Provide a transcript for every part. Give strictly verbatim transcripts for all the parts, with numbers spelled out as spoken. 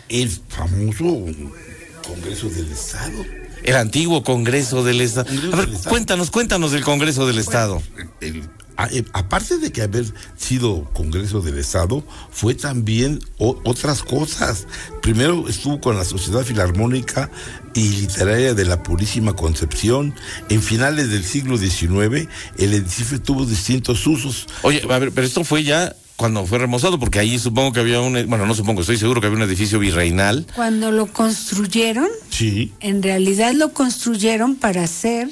el famoso Congreso del Estado. El antiguo Congreso del Estado. Congreso A ver, del Estado. cuéntanos, cuéntanos del Congreso del Estado. El, a, eh, aparte de que haber sido Congreso del Estado, fue también o, otras cosas. Primero estuvo con la Sociedad Filarmónica y Literaria de la Purísima Concepción. En finales del siglo diecinueve, el edificio tuvo distintos usos. Oye, a ver, pero esto fue ya cuando fue remozado, porque ahí supongo que había un, bueno, no supongo, estoy seguro que había un edificio virreinal. Cuando lo construyeron, Sí. en realidad lo construyeron para hacer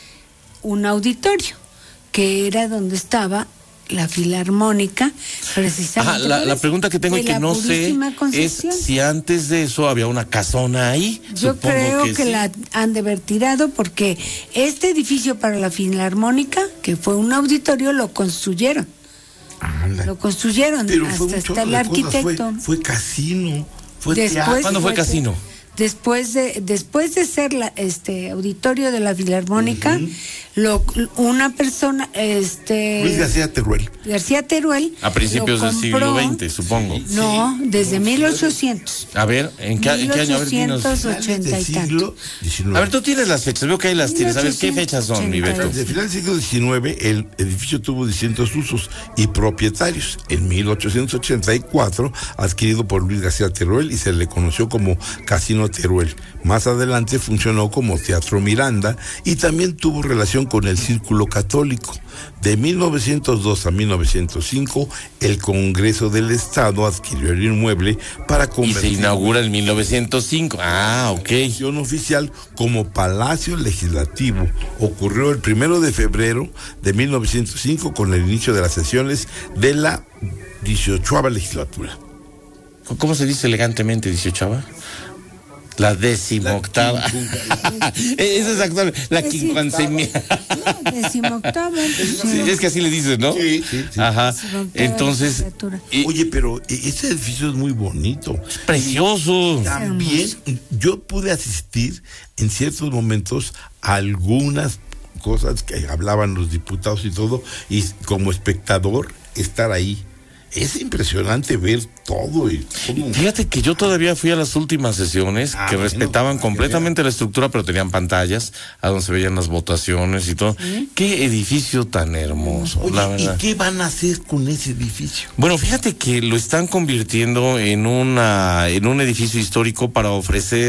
un auditorio, que era donde estaba la Filarmónica, precisamente. Ajá, la, la pregunta que tengo y que no sé es si antes de eso había una casona ahí. Yo Supongo creo que, que sí. la han de haber tirado, porque este edificio para la Filarmónica, que fue un auditorio, lo construyeron. Anda. Lo construyeron, Pero hasta fue un está chorro el de cosas. arquitecto. Fue, fue casino, fue Después teatro. ¿Cuándo fue casino? Después de después de ser la, este auditorio de la Filarmónica, uh-huh. lo, una persona, este Luis García Teruel. García Teruel. A principios compró, del siglo veinte, supongo. No, desde mil ochocientos. A ver, ¿en qué, ¿en qué año? A ver, dinos. mil ochocientos ochenta y tanto. diecinueve. A ver, tú tienes las fechas, veo que hay las tienes. A ver, ¿qué fechas son, mi Beto? Desde final del siglo diecinueve, el edificio tuvo distintos usos y propietarios. En mil ochocientos ochenta y cuatro, adquirido por Luis García Teruel y se le conoció como Casino Teruel. Más adelante funcionó como Teatro Miranda y también tuvo relación con el Círculo Católico. De mil novecientos dos a mil novecientos cinco, el Congreso del Estado adquirió el inmueble para convertirlo y se inaugura en mil novecientos cinco. Ah, ok. En oficial como Palacio Legislativo. Ocurrió el primero de febrero de mil novecientos cinco con el inicio de las sesiones de la dieciochoava legislatura. ¿Cómo se dice elegantemente dieciochava? La decimoctava. Esa es actual, la quincuancenia. No, decimoctava. Sí, es que así le dices, ¿no? Sí, sí, sí. Ajá. Entonces. Y, Oye, pero ese edificio es muy bonito. Es precioso. También yo pude asistir en ciertos momentos a algunas cosas que hablaban los diputados y todo, y como espectador estar ahí. Es impresionante ver todo y cómo... Fíjate que yo todavía fui a las últimas sesiones ah, que bueno, respetaban completamente la estructura, pero tenían pantallas a donde se veían las votaciones y todo. ¿Sí? Qué edificio tan hermoso. Oye, la verdad. ¿Y qué van a hacer con ese edificio? Bueno, fíjate que lo están convirtiendo en una en un edificio histórico para ofrecer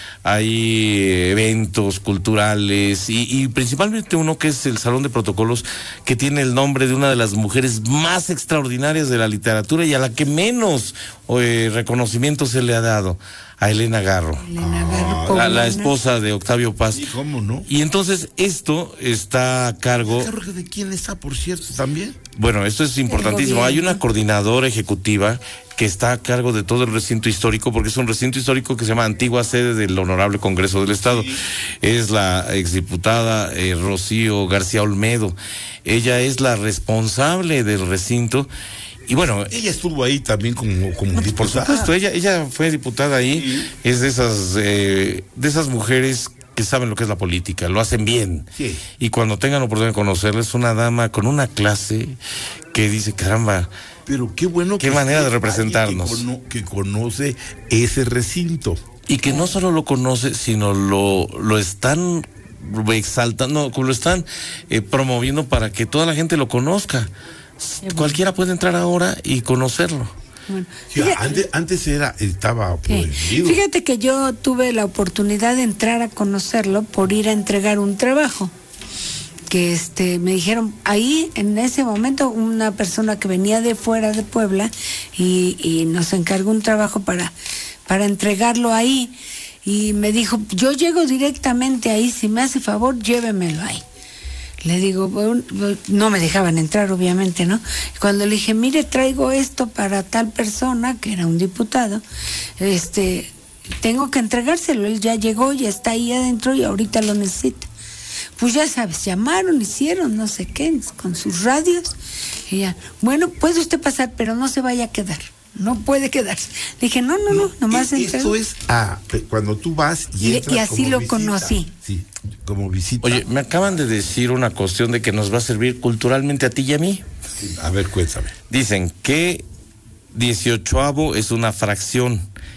hay eventos culturales y, y principalmente uno que es el Salón de Protocolos, que tiene el nombre de una de las mujeres más extraordinarias de la literatura y a la que menos eh, reconocimiento se le ha dado, a Elena Garro, Elena Garro, la, la esposa de Octavio Paz. ¿Y cómo no? Y entonces esto está a cargo... ¿De quién está, por cierto, también? Bueno, esto es importantísimo. Hay una coordinadora ejecutiva que está a cargo de todo el recinto histórico, porque es un recinto histórico que se llama antigua sede del Honorable Congreso del Estado. Sí. Es la exdiputada eh, Rocío García Olmedo. Ella es la responsable del recinto. Y bueno, ella estuvo ahí también como, como no, diputada. Por supuesto, ella, ella fue diputada ahí. Sí. Es de esas, eh, de esas mujeres que saben lo que es la política, lo hacen bien. Sí. Y cuando tengan oportunidad de conocerla, es una dama con una clase que dice, caramba, pero qué bueno qué que manera de representarnos. Que, cono, que conoce ese recinto. Y que no solo lo conoce, sino lo, lo están exaltando, lo están eh, promoviendo para que toda la gente lo conozca. Sí, cualquiera puede entrar ahora y conocerlo. Bueno, sí, fíjate, antes, antes era, estaba prohibido. Fíjate que yo tuve la oportunidad de entrar a conocerlo por ir a entregar un trabajo. Que este me dijeron, ahí en ese momento una persona que venía de fuera de Puebla y, y nos encargó un trabajo para, para entregarlo ahí. Y me dijo, yo llego directamente ahí, si me hace favor, llévemelo ahí. Le digo, bueno, no me dejaban entrar, obviamente, ¿no? Cuando le dije, mire, traigo esto para tal persona, que era un diputado, este, tengo que entregárselo, él ya llegó, ya está ahí adentro y ahorita lo necesita. Pues ya sabes, llamaron, hicieron, no sé qué, con sus radios, y ya, bueno, puede usted pasar, pero no se vaya a quedar. No puede quedarse. Dije, no, no, no, nomás entré. Esto es ah, cuando tú vas y entras y, y así lo visita. conocí. Sí, como visita. Oye, me acaban de decir una cuestión de que nos va a servir culturalmente a ti y a mí. A ver, cuéntame. Dicen que dieciochoavo es una fracción